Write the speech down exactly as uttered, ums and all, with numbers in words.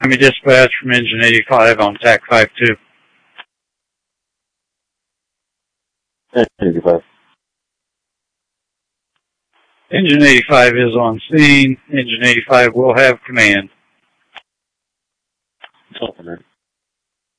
Army dispatch from Engine eighty-five on T A C five two. eighty-five. Engine eighty-five is on scene. Engine eighty-five will have command. Command.